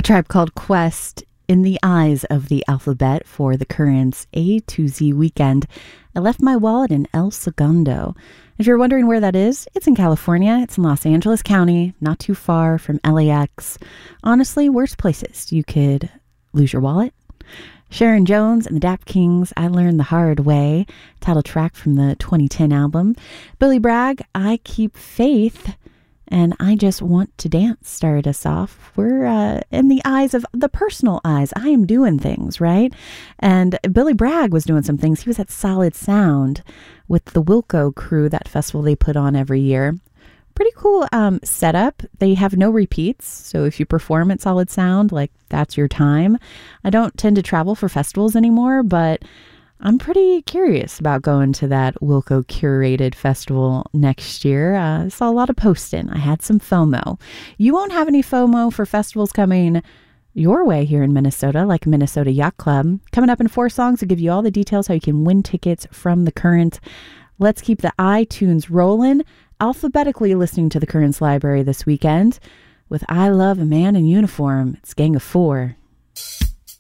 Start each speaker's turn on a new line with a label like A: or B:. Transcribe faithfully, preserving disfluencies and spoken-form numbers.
A: Tribe Called Quest, In the Eyes of the Alphabet, for the Currents A to Z weekend. I left my wallet in El Segundo. If you're wondering where that is, it's in California. It's in Los Angeles County, not too far from L A X. Honestly, worse places you could lose your wallet. Sharon Jones and the Dap Kings, I Learned the Hard Way, title track from the twenty ten album. Billy Bragg, I Keep Faith, and I Just Want to Dance started us off. We're uh, in the eyes of the personal eyes. I am doing things, right? And Billy Bragg was doing some things. He was at Solid Sound with the Wilco crew, that festival they put on every year. Pretty cool um, setup. They have no repeats, so if you perform at Solid Sound, like, that's your time. I don't tend to travel for festivals anymore, but I'm pretty curious about going to that Wilco curated festival next year. Uh, I saw a lot of posting. I had some FOMO. You won't have any FOMO for festivals coming your way here in Minnesota, like Minnesota Yacht Club. Coming up in four songs to give you all the details how you can win tickets from the Current. Let's keep the iTunes rolling. Alphabetically listening to the Currents library this weekend with I Love a Man in Uniform. It's Gang of Four.